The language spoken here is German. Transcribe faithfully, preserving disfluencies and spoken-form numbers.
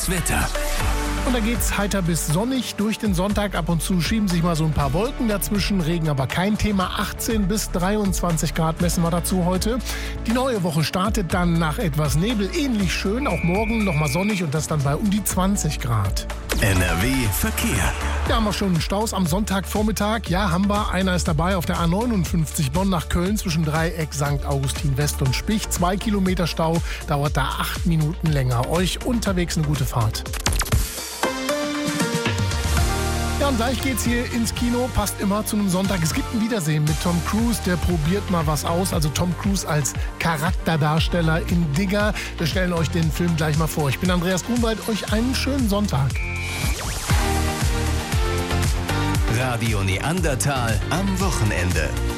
Das Wetter. Und da geht's heiter bis sonnig durch den Sonntag. Ab und zu schieben sich mal so ein paar Wolken dazwischen. Regen aber kein Thema. achtzehn bis dreiundzwanzig Grad messen wir dazu heute. Die neue Woche startet dann nach etwas Nebel ähnlich schön. Auch morgen nochmal sonnig und das dann bei um die zwanzig Grad. N R W Verkehr. Wir haben auch schon Staus am Sonntagvormittag. Ja, haben wir. Einer ist dabei auf der A neunundfünfzig Bonn nach Köln zwischen Dreieck, Sankt Augustin West und Spich. Zwei Kilometer Stau, dauert da acht Minuten länger. Euch unterwegs eine gute Fahrt. Ja, und gleich geht's hier ins Kino, passt immer zu einem Sonntag. Es gibt ein Wiedersehen mit Tom Cruise, der probiert mal was aus. Also Tom Cruise als Charakterdarsteller in Digger. Wir stellen euch den Film gleich mal vor. Ich bin Andreas Grunwald, euch einen schönen Sonntag. Radio Neandertal am Wochenende.